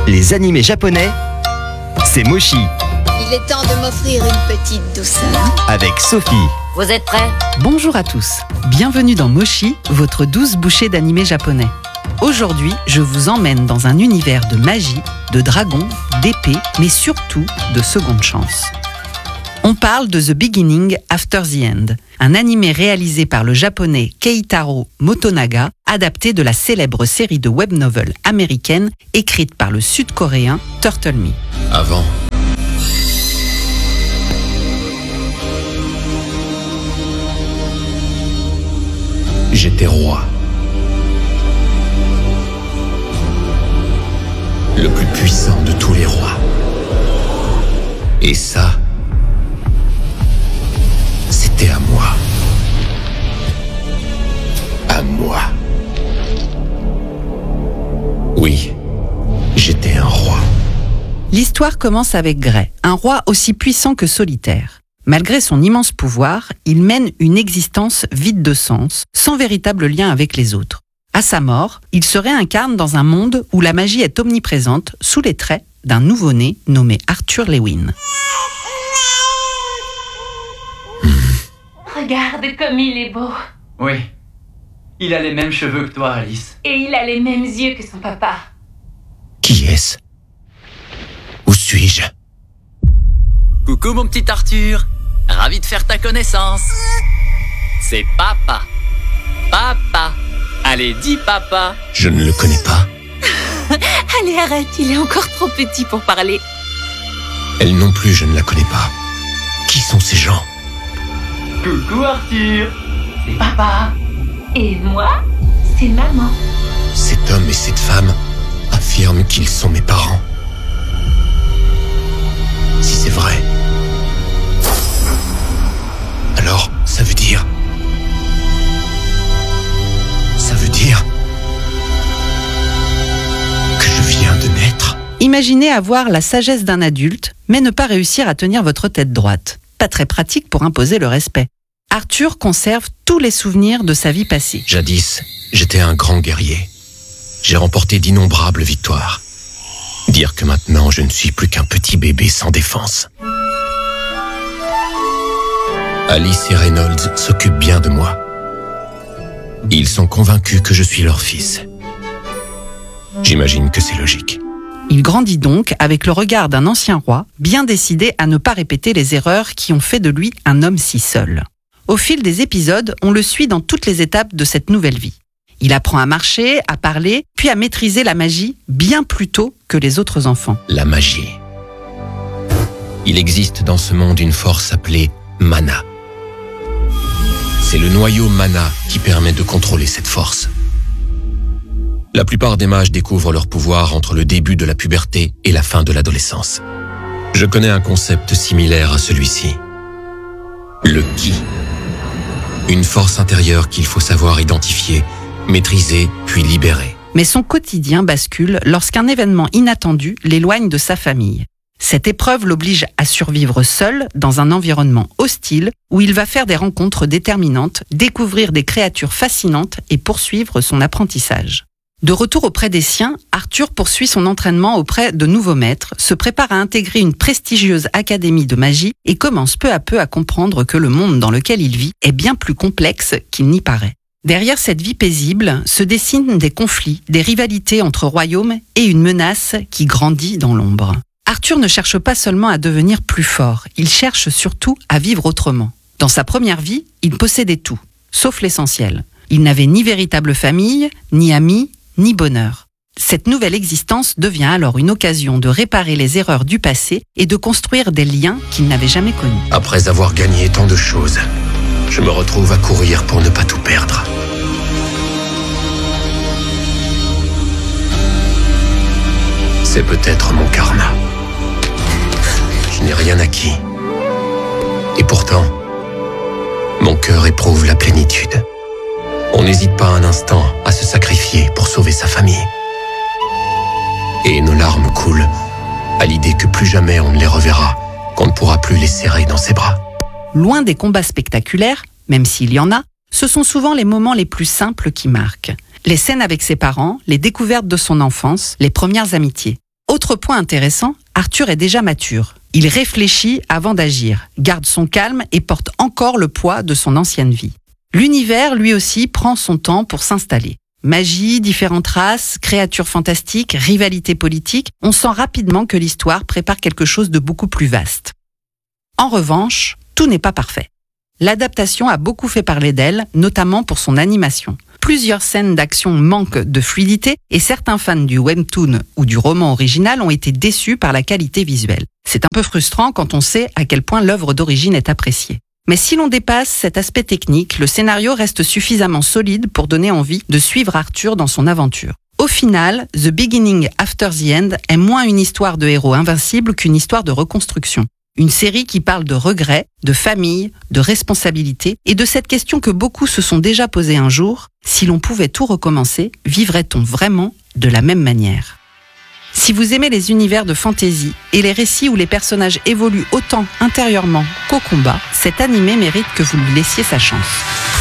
Les animés japonais, c'est Mochi. Il est temps de m'offrir une petite douceur. Avec Sophie. Vous êtes prêts ? Bonjour à tous, bienvenue dans Mochi, votre douce bouchée d'animés japonais. Aujourd'hui, je vous emmène dans un univers de magie, de dragons, d'épées, mais surtout de seconde chance. On parle de The Beginning After the End, un animé réalisé par le japonais Keitaro Motonaga, adapté de la célèbre série de web novels américaine écrite par le sud-coréen Turtle Me. Avant, j'étais roi. Le plus puissant de tous les rois. Et ça, c'était à moi. À moi. Oui, j'étais un roi. L'histoire commence avec Gray, un roi aussi puissant que solitaire. Malgré son immense pouvoir, il mène une existence vide de sens, sans véritable lien avec les autres. À sa mort, il se réincarne dans un monde où la magie est omniprésente sous les traits d'un nouveau-né nommé Arthur Lewin. Regarde comme il est beau. Oui. Il a les mêmes cheveux que toi, Alice. Et il a les mêmes yeux que son papa. Qui est-ce? Où suis-je? Coucou mon petit Arthur. Ravi de faire ta connaissance. C'est papa. Papa. Allez, dis papa. Je ne le connais pas. Allez, arrête, il est encore trop petit pour parler. Elle non plus, je ne la connais pas. Qui sont ces gens? Coucou Arthur. C'est papa. Et moi, c'est maman. Cet homme et cette femme affirment qu'ils sont mes parents. Si c'est vrai, alors ça veut dire que je viens de naître. Imaginez avoir la sagesse d'un adulte, mais ne pas réussir à tenir votre tête droite. Pas très pratique pour imposer le respect. Arthur conserve tous les souvenirs de sa vie passée. Jadis, j'étais un grand guerrier. J'ai remporté d'innombrables victoires. Dire que maintenant je ne suis plus qu'un petit bébé sans défense. Alice et Reynolds s'occupent bien de moi. Ils sont convaincus que je suis leur fils. J'imagine que c'est logique. Il grandit donc avec le regard d'un ancien roi, bien décidé à ne pas répéter les erreurs qui ont fait de lui un homme si seul. Au fil des épisodes, on le suit dans toutes les étapes de cette nouvelle vie. Il apprend à marcher, à parler, puis à maîtriser la magie bien plus tôt que les autres enfants. La magie. Il existe dans ce monde une force appelée mana. C'est le noyau mana qui permet de contrôler cette force. La plupart des mages découvrent leur pouvoir entre le début de la puberté et la fin de l'adolescence. Je connais un concept similaire à celui-ci. Le ki. Une force intérieure qu'il faut savoir identifier, maîtriser puis libérer. Mais son quotidien bascule lorsqu'un événement inattendu l'éloigne de sa famille. Cette épreuve l'oblige à survivre seul dans un environnement hostile où il va faire des rencontres déterminantes, découvrir des créatures fascinantes et poursuivre son apprentissage. De retour auprès des siens, Arthur poursuit son entraînement auprès de nouveaux maîtres, se prépare à intégrer une prestigieuse académie de magie et commence peu à peu à comprendre que le monde dans lequel il vit est bien plus complexe qu'il n'y paraît. Derrière cette vie paisible se dessinent des conflits, des rivalités entre royaumes et une menace qui grandit dans l'ombre. Arthur ne cherche pas seulement à devenir plus fort, il cherche surtout à vivre autrement. Dans sa première vie, il possédait tout, sauf l'essentiel. Il n'avait ni véritable famille, ni amis, ni bonheur. Cette nouvelle existence devient alors une occasion de réparer les erreurs du passé et de construire des liens qu'il n'avait jamais connus. Après avoir gagné tant de choses, je me retrouve à courir pour ne pas tout perdre. C'est peut-être mon karma. Je n'ai rien acquis. Et pourtant, mon cœur éprouve la plénitude. On n'hésite pas un instant à se sacrifier pour sauver sa famille. Et nos larmes coulent à l'idée que plus jamais on ne les reverra, qu'on ne pourra plus les serrer dans ses bras. Loin des combats spectaculaires, même s'il y en a, ce sont souvent les moments les plus simples qui marquent. Les scènes avec ses parents, les découvertes de son enfance, les premières amitiés. Autre point intéressant, Arthur est déjà mature. Il réfléchit avant d'agir, garde son calme et porte encore le poids de son ancienne vie. L'univers, lui aussi, prend son temps pour s'installer. Magie, différentes races, créatures fantastiques, rivalité politique, on sent rapidement que l'histoire prépare quelque chose de beaucoup plus vaste. En revanche, tout n'est pas parfait. L'adaptation a beaucoup fait parler d'elle, notamment pour son animation. Plusieurs scènes d'action manquent de fluidité et certains fans du webtoon ou du roman original ont été déçus par la qualité visuelle. C'est un peu frustrant quand on sait à quel point l'œuvre d'origine est appréciée. Mais si l'on dépasse cet aspect technique, le scénario reste suffisamment solide pour donner envie de suivre Arthur dans son aventure. Au final, The Beginning After the End est moins une histoire de héros invincibles qu'une histoire de reconstruction. Une série qui parle de regrets, de famille, de responsabilité et de cette question que beaucoup se sont déjà posée un jour, si l'on pouvait tout recommencer, vivrait-on vraiment de la même manière ? Si vous aimez les univers de fantasy et les récits où les personnages évoluent autant intérieurement qu'au combat, cet animé mérite que vous lui laissiez sa chance.